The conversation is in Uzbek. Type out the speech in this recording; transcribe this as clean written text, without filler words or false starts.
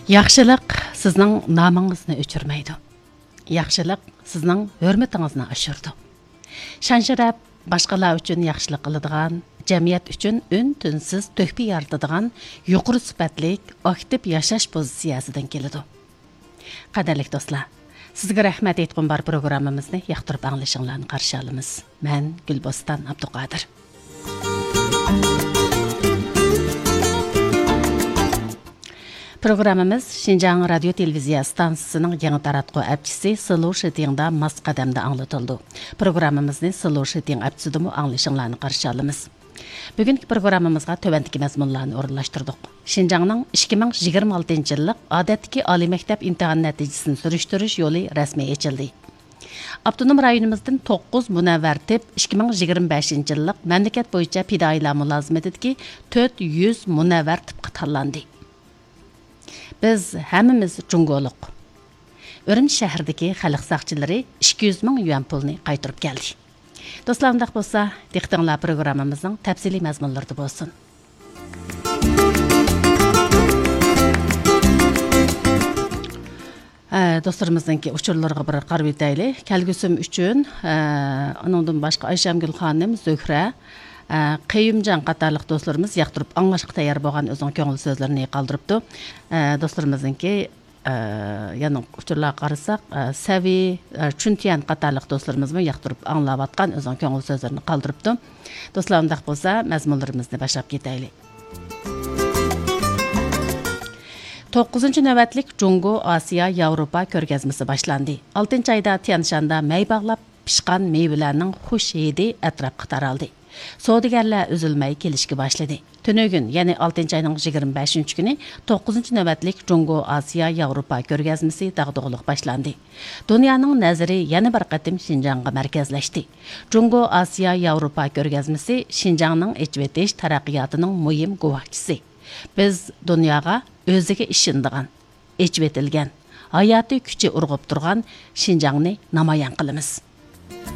Yaxşılıq sizning nomingizni o'chirmaydi. Yaxşılıq sizning hurmatingizni oshirdi. Shanshirab boshqalar uchun yaxshilik qiladigan, jamiyat uchun un-tunsiz to'hfa yaratadigan yuqori sifatli aktiv yashash pozitsiyasidan keladi. Qadrli do'stlar, sizga rahmat aytgan bar programmamizni yoqtirib anglashinglarni qarshi olamiz. Men Gulboston Abduqodir. Programmamiz Şinjan Radio Televiziya stansiyasining yangi taratquv apchisi Silo Shitingda mas qadamda anglatildi. Programmamizni Silo Shiting apchisidami anglashinglarni qarshi olamiz. Bugungi programmamizga tövəndiki məzmunlarni o'rinlashtirdik. Şinjanning 2026-yillik odatdagi oliy maktab imtihon natijasini surushtirish yo'li rasmiy ochildi. Avtonom rayonimizdan 9 munavvar tip 2025-yillik mamlakat bo'yicha fidoyilar mulozimatidagi 400 munavvar tipga tanlandi. Biz hammamiz Jungoliq. Urumchi shahridagi xalq saqchilari 200 ming yuan pulni qaytarib keldi. Do'stlar, undaq bo'lsa, diqqatinglar programmamizning tafsiliy mazmunlarida bo'lsin. Do'stlarimizning uchurlarga bir qarab o'taylik. Kelgusim uchun uningdan boshqa Ayshamgul xonim, Zuhra, Qayumjon qatorliq do'stlarimiz yoqtirib anglashga tayyor bo'lgan o'zining ko'ngil so'zlarini qoldiribdi. Do'stlarimizning yana uchurlarga qarasak, Savi, Chuntiyan qatorliq do'stlarimiz yoqtirib anglayotgan o'zining ko'ngil so'zlarini qoldiribdi. Do'stlar, undaq bo'lsa, mazmunlarimizni boshlab ketaylik. 9-navbatlik Jungo Osiyo Yevropa ko'rgazmasi boshlandi. 6-oyda Tianshanda may bog'lab pishgan meyvelarning xush hidi atrofga taraldi. Savdogarlar uzilmay kelishga boshladi. Tunugun, ya'ni 6-oyning 25-kuni 9-navbatlik Jungo Osiyo Yevropa ko'rgazmasi dag'dug'liq boshlandi. Dunyoning nazari yana bir qatim Şinjanga markazlashdi. Jungo Osiyo Yevropa ko'rgazmasi Şinjangning echvetish taraqqiyotining muhim guvohchisi. Biz dunyoga o'ziga ishonadigan, echvetilgan, hayotiy kuchi urg'ib turgan Şinjangni namoyon qilamiz.